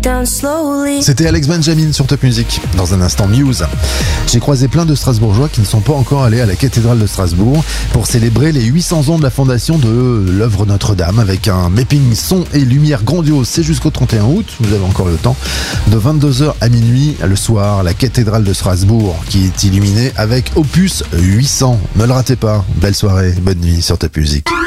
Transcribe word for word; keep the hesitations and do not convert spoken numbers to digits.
down slowly. C'était Alex Benjamin sur Top Music. Dans un instant, Muse. J'ai croisé plein de Strasbourgeois qui ne sont pas encore allés à la cathédrale de Strasbourg pour célébrer les huit cents ans de la fondation de l'œuvre Notre-Dame avec un mapping son et lumière grandiose. C'est jusqu'au trente et un août, vous avez encore le temps. De vingt-deux heures à minuit le soir, la cathédrale de Strasbourg qui est illuminée avec Opus huit cents. Ne le ratez pas. Belle soirée, bonne nuit sur Top Music.